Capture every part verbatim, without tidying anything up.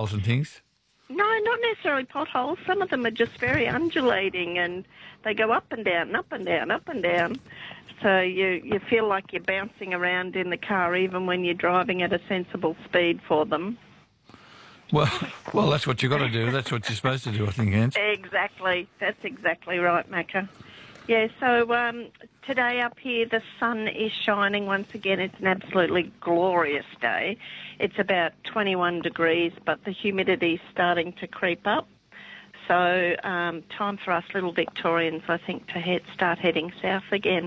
potholes and things? No, not necessarily potholes. Some of them are just very undulating and they go up and down, up and down, up and down. So you, you feel like you're bouncing around in the car even when you're driving at a sensible speed for them. Well, well, that's what you've got to do. That's what you're supposed to do, I think, Ange. Exactly. That's exactly right, Macca. Yeah, so um, today up here the sun is shining once again. It's an absolutely glorious day. It's about twenty-one degrees, but the humidity's starting to creep up. So um, time for us little Victorians, I think, to head, start heading south again.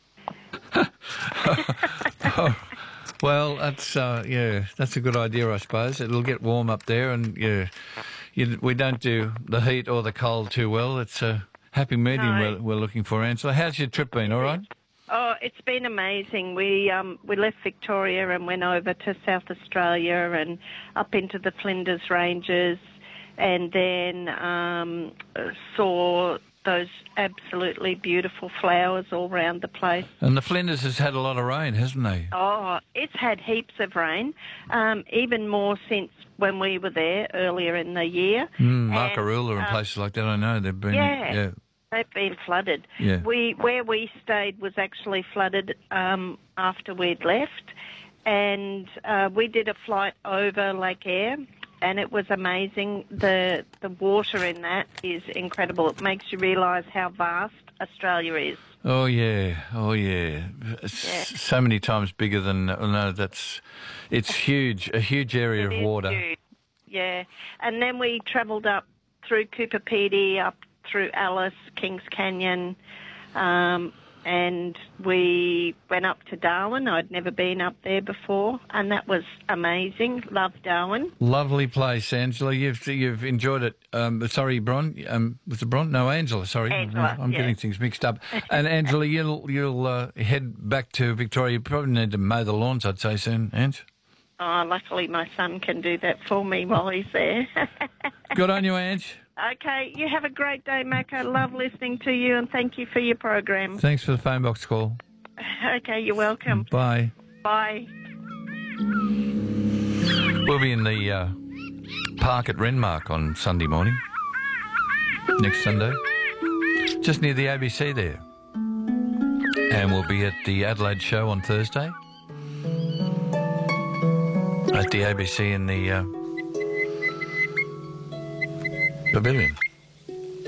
oh, well, that's uh, yeah, that's a good idea, I suppose. It'll get warm up there, and yeah, you, we don't do the heat or the cold too well. It's a happy medium No. we're, we're looking for, Angela. How's your trip been? All right? Oh, it's been amazing. We um, we left Victoria and went over to South Australia and up into the Flinders Ranges, and then um, saw those absolutely beautiful flowers all around the place. And the Flinders has had a lot of rain, hasn't they? Oh, it's had heaps of rain, um, even more since when we were there earlier in the year. Mm, And, Markaroola and um, places like that, I know. They've been... Yeah. yeah. They've been flooded. Yeah. We where we stayed was actually flooded um, after we'd left, and uh, we did a flight over Lake Eyre, and it was amazing. The the water in that is incredible. It makes you realise how vast Australia is. Oh, yeah. Oh, yeah. It's Yeah. so many times bigger than... oh, no, that's... It's huge, a huge area It of is water. huge. Yeah, and then we travelled up through Cooper Pedy, up through Alice, Kings Canyon, um, and we went up to Darwin. I'd never been up there before, and that was amazing. Love Darwin. Lovely place, Angela. You've you've enjoyed it. Um, sorry, Bron. Um, was it Bron? No, Angela. Sorry, Angela, I'm yeah. getting things mixed up. And Angela, you'll you'll uh, head back to Victoria. You probably need to mow the lawns, I'd say, soon, Ange. Oh, luckily my son can do that for me while he's there. Good on you, Ange. Okay, you have a great day, Macca. Love listening to you, and thank you for your program. Thanks for the phone box call. Okay, you're welcome. Bye. Bye. We'll be in the uh, park at Renmark on Sunday morning. Next Sunday. Just near the A B C there. And we'll be at the Adelaide show on Thursday. At the A B C in the uh, pavilion.